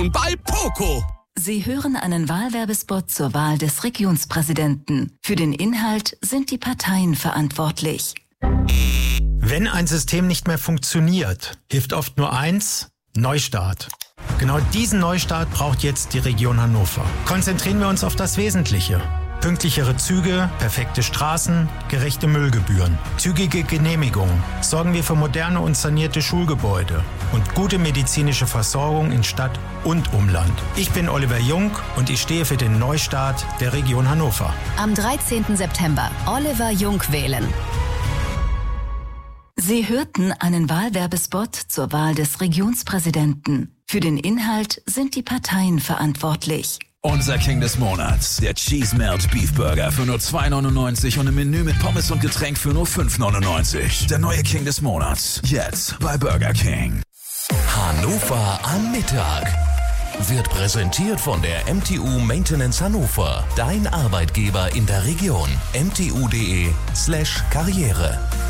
Region bei Poco. Sie hören einen Wahlwerbespot zur Wahl des Regionspräsidenten. Für den Inhalt sind die Parteien verantwortlich. Wenn ein System nicht mehr funktioniert, hilft oft nur eins: Neustart. Genau diesen Neustart braucht jetzt die Region Hannover. Konzentrieren wir uns auf das Wesentliche. Pünktlichere Züge, perfekte Straßen, gerechte Müllgebühren, zügige Genehmigungen. Sorgen wir für moderne und sanierte Schulgebäude und gute medizinische Versorgung in Stadt und Umland. Ich bin Oliver Jung und ich stehe für den Neustart der Region Hannover. Am 13. September Oliver Jung wählen. Sie hörten einen Wahlwerbespot zur Wahl des Regionspräsidenten. Für den Inhalt sind die Parteien verantwortlich. Unser King des Monats, der Cheese Melt Beef Burger für nur 2,99 und ein Menü mit Pommes und Getränk für nur 5,99. Der neue King des Monats, jetzt bei Burger King. Hannover am Mittag wird präsentiert von der MTU Maintenance Hannover, dein Arbeitgeber in der Region. mtu.de/karriere